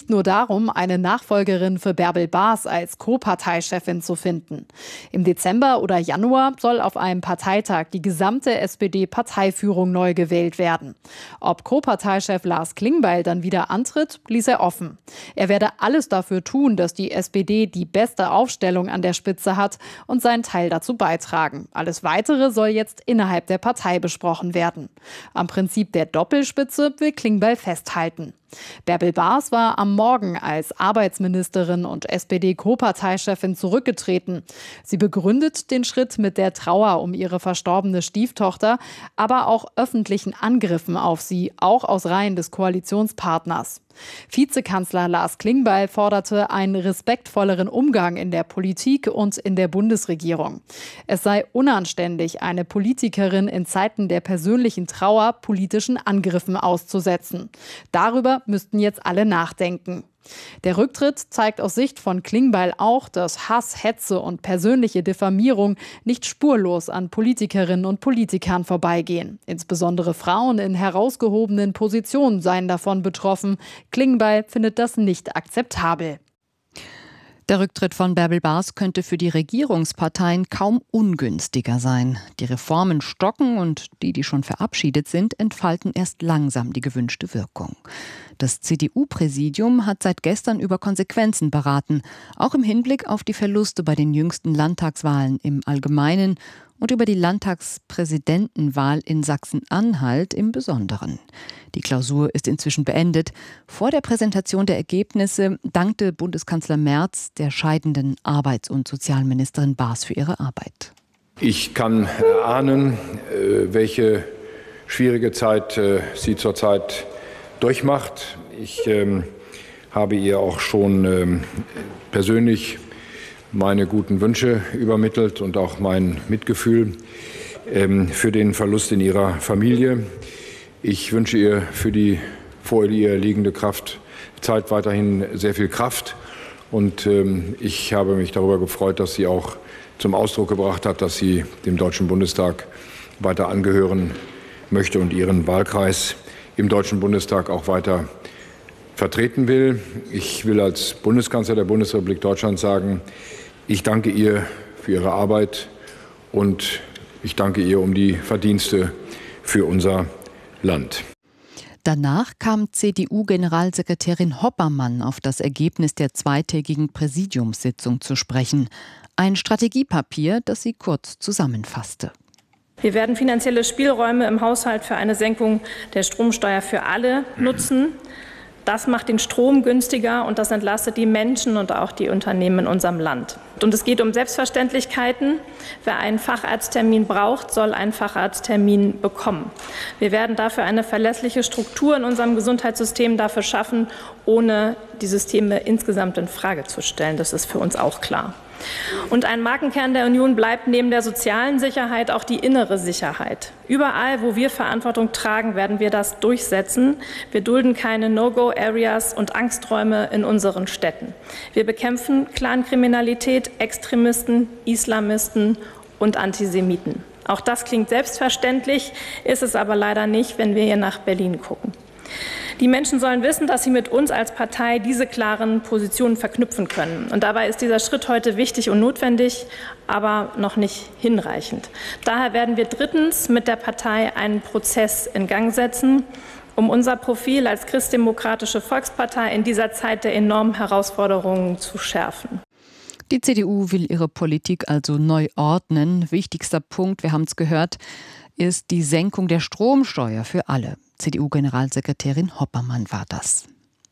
nicht nur darum, eine Nachfolgerin für Bärbel Baas als Co-Parteichefin zu finden. Im Dezember oder Januar soll auf einem Parteitag die gesamte SPD-Parteiführung neu gewählt werden. Ob Co-Parteichef Lars Klingbeil dann wieder antritt, ließ er offen. Er werde alles dafür tun, dass die SPD die beste Aufstellung an der Spitze hat und seinen Teil dazu beitragen. Alles Weitere soll jetzt innerhalb der Partei besprochen werden. Am Prinzip der Doppelspitze will Klingbeil festhalten. Bärbel Baas war am Morgen als Arbeitsministerin und SPD-Co-Parteichefin zurückgetreten. Sie begründet den Schritt mit der Trauer um ihre verstorbene Stieftochter, aber auch öffentlichen Angriffen auf sie, auch aus Reihen des Koalitionspartners. Vizekanzler Lars Klingbeil forderte einen respektvolleren Umgang in der Politik und in der Bundesregierung. Es sei unanständig, eine Politikerin in Zeiten der persönlichen Trauer politischen Angriffen auszusetzen. Darüber müssten jetzt alle nachdenken. Der Rücktritt zeigt aus Sicht von Klingbeil auch, dass Hass, Hetze und persönliche Diffamierung nicht spurlos an Politikerinnen und Politikern vorbeigehen. Insbesondere Frauen in herausgehobenen Positionen seien davon betroffen. Klingbeil findet das nicht akzeptabel. Der Rücktritt von Bärbel Baas könnte für die Regierungsparteien kaum ungünstiger sein. Die Reformen stocken und die schon verabschiedet sind, entfalten erst langsam die gewünschte Wirkung. Das CDU-Präsidium hat seit gestern über Konsequenzen beraten, auch im Hinblick auf die Verluste bei den jüngsten Landtagswahlen im Allgemeinen und über die Landtagspräsidentenwahl in Sachsen-Anhalt im Besonderen. Die Klausur ist inzwischen beendet. Vor der Präsentation der Ergebnisse dankte Bundeskanzler Merz der scheidenden Arbeits- und Sozialministerin Baas für ihre Arbeit. Ich kann erahnen, welche schwierige Zeit sie zurzeit durchmacht. Ich habe ihr auch schon persönlich meine guten Wünsche übermittelt und auch mein Mitgefühl für den Verlust in ihrer Familie. Ich wünsche ihr für die vor ihr liegende Zeit weiterhin sehr viel Kraft. Und ich habe mich darüber gefreut, dass sie auch zum Ausdruck gebracht hat, dass sie dem Deutschen Bundestag weiter angehören möchte und ihren Wahlkreis im Deutschen Bundestag auch weiter vertreten will. Ich will als Bundeskanzler der Bundesrepublik Deutschland sagen, ich danke ihr für ihre Arbeit und ich danke ihr um die Verdienste für unser Land. Danach kam CDU-Generalsekretärin Hoppermann auf das Ergebnis der zweitägigen Präsidiumssitzung zu sprechen. Ein Strategiepapier, das sie kurz zusammenfasste. Wir werden finanzielle Spielräume im Haushalt für eine Senkung der Stromsteuer für alle nutzen. Das macht den Strom günstiger und das entlastet die Menschen und auch die Unternehmen in unserem Land. Und es geht um Selbstverständlichkeiten. Wer einen Facharzttermin braucht, soll einen Facharzttermin bekommen. Wir werden dafür eine verlässliche Struktur in unserem Gesundheitssystem dafür schaffen, ohne die Systeme insgesamt in Frage zu stellen. Das ist für uns auch klar. Und ein Markenkern der Union bleibt neben der sozialen Sicherheit auch die innere Sicherheit. Überall, wo wir Verantwortung tragen, werden wir das durchsetzen. Wir dulden keine No-Go-Areas und Angsträume in unseren Städten. Wir bekämpfen Clankriminalität, Extremisten, Islamisten und Antisemiten. Auch das klingt selbstverständlich, ist es aber leider nicht, wenn wir hier nach Berlin gucken. Die Menschen sollen wissen, dass sie mit uns als Partei diese klaren Positionen verknüpfen können. Und dabei ist dieser Schritt heute wichtig und notwendig, aber noch nicht hinreichend. Daher werden wir drittens mit der Partei einen Prozess in Gang setzen, um unser Profil als christdemokratische Volkspartei in dieser Zeit der enormen Herausforderungen zu schärfen. Die CDU will ihre Politik also neu ordnen. Wichtigster Punkt, wir haben es gehört, ist die Senkung der Stromsteuer für alle. CDU-Generalsekretärin Hoppermann war das.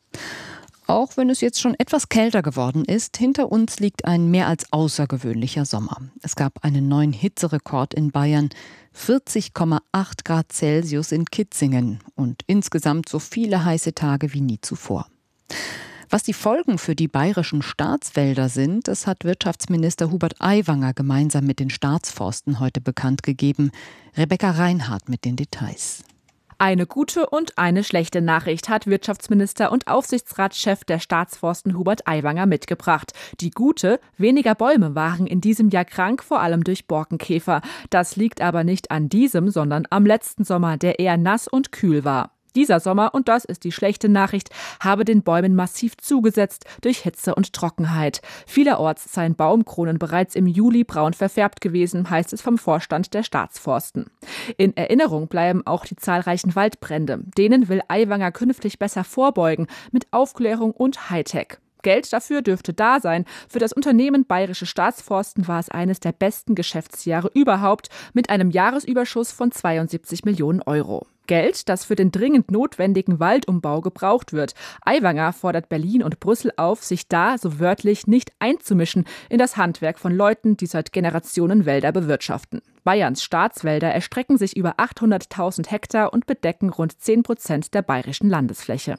Auch wenn es jetzt schon etwas kälter geworden ist, hinter uns liegt ein mehr als außergewöhnlicher Sommer. Es gab einen neuen Hitzerekord in Bayern, 40,8 Grad Celsius in Kitzingen und insgesamt so viele heiße Tage wie nie zuvor. Was die Folgen für die bayerischen Staatswälder sind, das hat Wirtschaftsminister Hubert Aiwanger gemeinsam mit den Staatsforsten heute bekannt gegeben. Rebecca Reinhardt mit den Details. Eine gute und eine schlechte Nachricht hat Wirtschaftsminister und Aufsichtsratschef der Staatsforsten Hubert Aiwanger mitgebracht. Die gute: weniger Bäume waren in diesem Jahr krank, vor allem durch Borkenkäfer. Das liegt aber nicht an diesem, sondern am letzten Sommer, der eher nass und kühl war. Dieser Sommer, und das ist die schlechte Nachricht, habe den Bäumen massiv zugesetzt durch Hitze und Trockenheit. Vielerorts seien Baumkronen bereits im Juli braun verfärbt gewesen, heißt es vom Vorstand der Staatsforsten. In Erinnerung bleiben auch die zahlreichen Waldbrände. Denen will Aiwanger künftig besser vorbeugen, mit Aufklärung und Hightech. Geld dafür dürfte da sein. Für das Unternehmen Bayerische Staatsforsten war es eines der besten Geschäftsjahre überhaupt, mit einem Jahresüberschuss von 72 Millionen Euro. Geld, das für den dringend notwendigen Waldumbau gebraucht wird. Aiwanger fordert Berlin und Brüssel auf, sich da, so wörtlich, nicht einzumischen in das Handwerk von Leuten, die seit Generationen Wälder bewirtschaften. Bayerns Staatswälder erstrecken sich über 800.000 Hektar und bedecken rund 10% der bayerischen Landesfläche.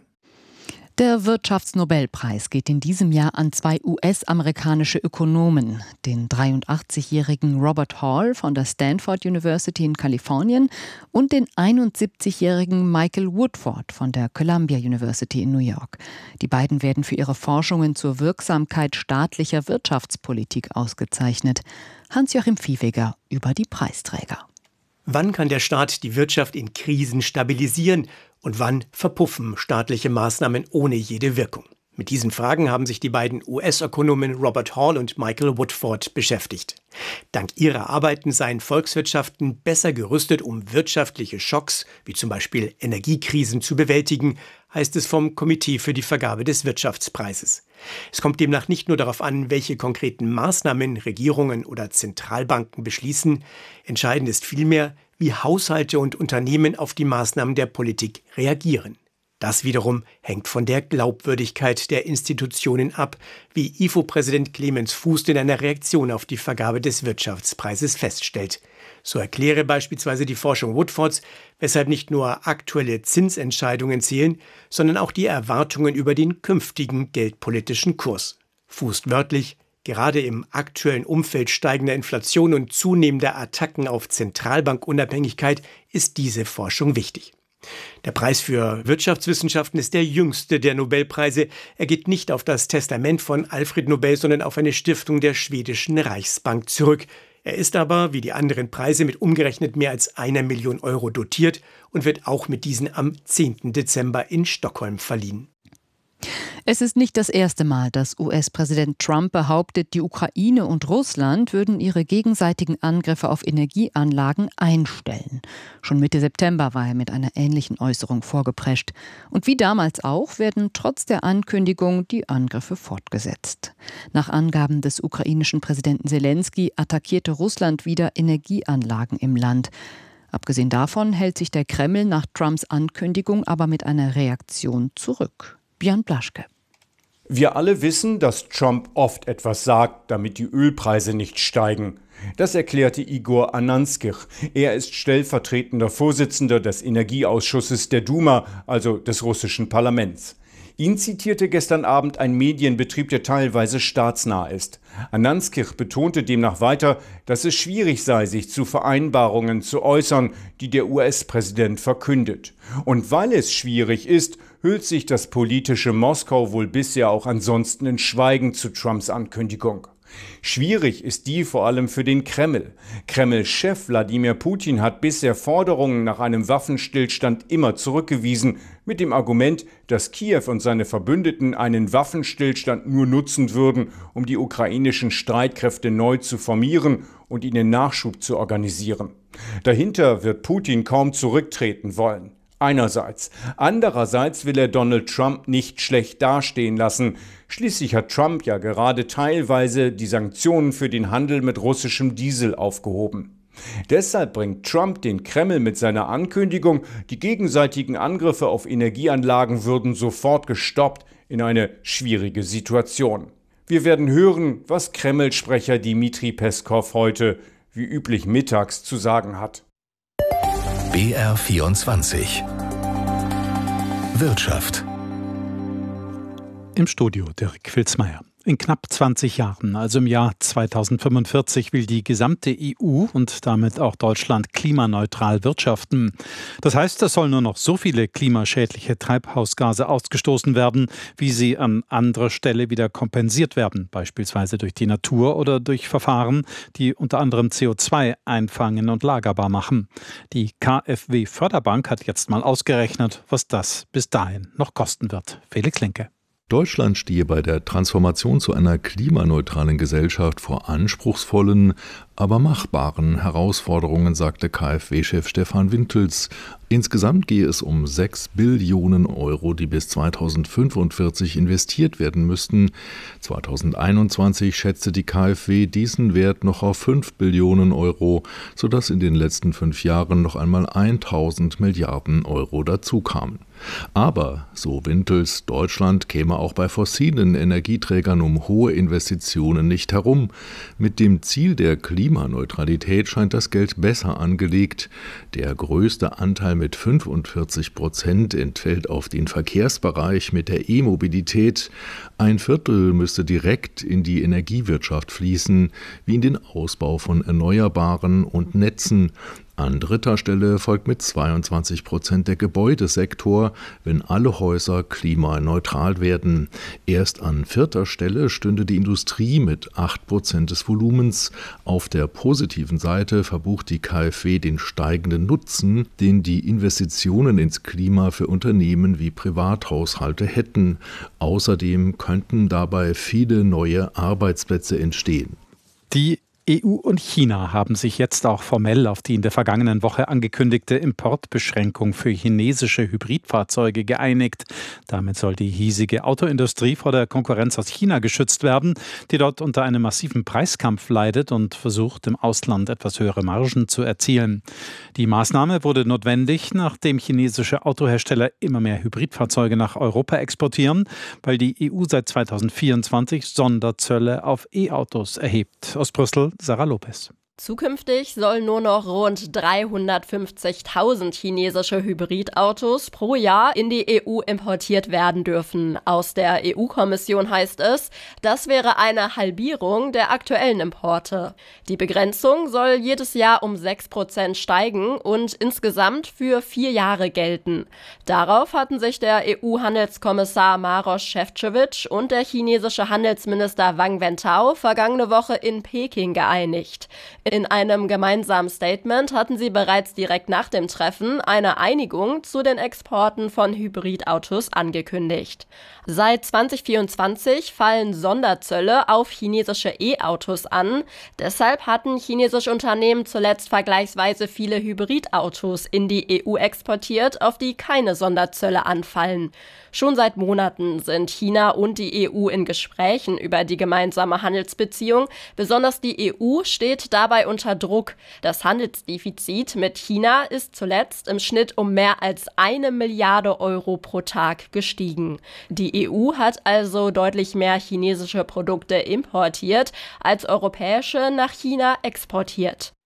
Der Wirtschaftsnobelpreis geht in diesem Jahr an 2 US-amerikanische Ökonomen, den 83-jährigen Robert Hall von der Stanford University in Kalifornien und den 71-jährigen Michael Woodford von der Columbia University in New York. Die beiden werden für ihre Forschungen zur Wirksamkeit staatlicher Wirtschaftspolitik ausgezeichnet. Hans-Joachim Viehweger über die Preisträger. Wann kann der Staat die Wirtschaft in Krisen stabilisieren und wann verpuffen staatliche Maßnahmen ohne jede Wirkung? Mit diesen Fragen haben sich die beiden US-Ökonomen Robert Hall und Michael Woodford beschäftigt. Dank ihrer Arbeiten seien Volkswirtschaften besser gerüstet, um wirtschaftliche Schocks, wie zum Beispiel Energiekrisen, zu bewältigen, heißt es vom Komitee für die Vergabe des Wirtschaftspreises. Es kommt demnach nicht nur darauf an, welche konkreten Maßnahmen Regierungen oder Zentralbanken beschließen. Entscheidend ist vielmehr, wie Haushalte und Unternehmen auf die Maßnahmen der Politik reagieren. Das wiederum hängt von der Glaubwürdigkeit der Institutionen ab, wie IFO-Präsident Clemens Fußt in einer Reaktion auf die Vergabe des Wirtschaftspreises feststellt. So erkläre beispielsweise die Forschung Woodfords, weshalb nicht nur aktuelle Zinsentscheidungen zählen, sondern auch die Erwartungen über den künftigen geldpolitischen Kurs. Fußt wörtlich: Gerade im aktuellen Umfeld steigender Inflation und zunehmender Attacken auf Zentralbankunabhängigkeit ist diese Forschung wichtig. Der Preis für Wirtschaftswissenschaften ist der jüngste der Nobelpreise. Er geht nicht auf das Testament von Alfred Nobel, sondern auf eine Stiftung der schwedischen Reichsbank zurück. Er ist aber, wie die anderen Preise, mit umgerechnet mehr als 1 Million Euro dotiert und wird auch mit diesen am 10. Dezember in Stockholm verliehen. Es ist nicht das erste Mal, dass US-Präsident Trump behauptet, die Ukraine und Russland würden ihre gegenseitigen Angriffe auf Energieanlagen einstellen. Schon Mitte September war er mit einer ähnlichen Äußerung vorgeprescht. Und wie damals auch, werden trotz der Ankündigung die Angriffe fortgesetzt. Nach Angaben des ukrainischen Präsidenten Selenskyj attackierte Russland wieder Energieanlagen im Land. Abgesehen davon hält sich der Kreml nach Trumps Ankündigung aber mit einer Reaktion zurück. Björn Blaschke. Wir alle wissen, dass Trump oft etwas sagt, damit die Ölpreise nicht steigen. Das erklärte Igor Ananskij. Er ist stellvertretender Vorsitzender des Energieausschusses der Duma, also des russischen Parlaments. Ihn zitierte gestern Abend ein Medienbetrieb, der teilweise staatsnah ist. Ananskij betonte demnach weiter, dass es schwierig sei, sich zu Vereinbarungen zu äußern, die der US-Präsident verkündet. Und weil es schwierig ist, hüllt sich das politische Moskau wohl bisher auch ansonsten in Schweigen zu Trumps Ankündigung. Schwierig ist die vor allem für den Kreml. Kreml-Chef Wladimir Putin hat bisher Forderungen nach einem Waffenstillstand immer zurückgewiesen, mit dem Argument, dass Kiew und seine Verbündeten einen Waffenstillstand nur nutzen würden, um die ukrainischen Streitkräfte neu zu formieren und ihnen Nachschub zu organisieren. Dahinter wird Putin kaum zurücktreten wollen. Einerseits. Andererseits will er Donald Trump nicht schlecht dastehen lassen. Schließlich hat Trump ja gerade teilweise die Sanktionen für den Handel mit russischem Diesel aufgehoben. Deshalb bringt Trump den Kreml mit seiner Ankündigung, die gegenseitigen Angriffe auf Energieanlagen würden sofort gestoppt, in eine schwierige Situation. Wir werden hören, was Kreml-Sprecher Dmitri Peskov heute, wie üblich mittags, zu sagen hat. BR24 Wirtschaft. Im Studio Dirk Filzmeier. In knapp 20 Jahren, also im Jahr 2045, will die gesamte EU und damit auch Deutschland klimaneutral wirtschaften. Das heißt, es sollen nur noch so viele klimaschädliche Treibhausgase ausgestoßen werden, wie sie an anderer Stelle wieder kompensiert werden, beispielsweise durch die Natur oder durch Verfahren, die unter anderem CO2 einfangen und lagerbar machen. Die KfW-Förderbank hat jetzt mal ausgerechnet, was das bis dahin noch kosten wird. Felix Linke. Deutschland stehe bei der Transformation zu einer klimaneutralen Gesellschaft vor anspruchsvollen, aber machbaren Herausforderungen, sagte KfW-Chef Stefan Wintels. Insgesamt gehe es um 6 Billionen Euro, die bis 2045 investiert werden müssten. 2021 schätzte die KfW diesen Wert noch auf 5 Billionen Euro, sodass in den letzten 5 Jahren noch einmal 1000 Milliarden Euro dazukamen. Aber, so Wintels, Deutschland käme auch bei fossilen Energieträgern um hohe Investitionen nicht herum. Mit dem Ziel der Klimaneutralität scheint das Geld besser angelegt. Der größte Anteil mit 45% entfällt auf den Verkehrsbereich mit der E-Mobilität. 1/4 müsste direkt in die Energiewirtschaft fließen, wie in den Ausbau von Erneuerbaren und Netzen. An dritter Stelle folgt mit 22% der Gebäudesektor, wenn alle Häuser klimaneutral werden. Erst an 4. Stelle stünde die Industrie mit 8% des Volumens. Auf der positiven Seite verbucht die KfW den steigenden Nutzen, den die Investitionen ins Klima für Unternehmen wie Privathaushalte hätten. Außerdem könnten dabei viele neue Arbeitsplätze entstehen. Die EU und China haben sich jetzt auch formell auf die in der vergangenen Woche angekündigte Importbeschränkung für chinesische Hybridfahrzeuge geeinigt. Damit soll die hiesige Autoindustrie vor der Konkurrenz aus China geschützt werden, die dort unter einem massiven Preiskampf leidet und versucht, im Ausland etwas höhere Margen zu erzielen. Die Maßnahme wurde notwendig, nachdem chinesische Autohersteller immer mehr Hybridfahrzeuge nach Europa exportieren, weil die EU seit 2024 Sonderzölle auf E-Autos erhebt. Aus Brüssel Sarah Lopez. Zukünftig sollen nur noch rund 350.000 chinesische Hybridautos pro Jahr in die EU importiert werden dürfen. Aus der EU-Kommission heißt es, das wäre eine Halbierung der aktuellen Importe. Die Begrenzung soll jedes Jahr um 6% steigen und insgesamt für 4 Jahre gelten. Darauf hatten sich der EU-Handelskommissar Maroš Šefčovič und der chinesische Handelsminister Wang Wentao vergangene Woche in Peking geeinigt. In einem gemeinsamen Statement hatten sie bereits direkt nach dem Treffen eine Einigung zu den Exporten von Hybridautos angekündigt. Seit 2024 fallen Sonderzölle auf chinesische E-Autos an. Deshalb hatten chinesische Unternehmen zuletzt vergleichsweise viele Hybridautos in die EU exportiert, auf die keine Sonderzölle anfallen. Schon seit Monaten sind China und die EU in Gesprächen über die gemeinsame Handelsbeziehung. Besonders die EU steht dabei unter Druck. Das Handelsdefizit mit China ist zuletzt im Schnitt um mehr als 1 Milliarde Euro pro Tag gestiegen. Die EU hat also deutlich mehr chinesische Produkte importiert, als europäische nach China exportiert.